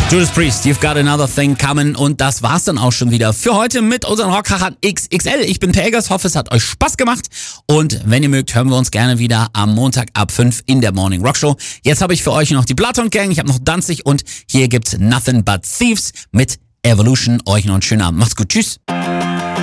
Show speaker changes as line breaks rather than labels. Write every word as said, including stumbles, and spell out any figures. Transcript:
Judas Priest, You've Got Another Thing Coming, und das war's dann auch schon wieder für heute mit unseren Rockkrachern X X L. Ich bin Pelgers, hoffe es hat euch Spaß gemacht, und wenn ihr mögt, hören wir uns gerne wieder am Montag ab fünf in der Morning Rock Show. Jetzt habe ich für euch noch die Bloodhound Gang, ich habe noch Danzig und hier gibt's Nothing But Thieves mit Evolution. Euch noch einen schönen Abend. Macht's gut, tschüss.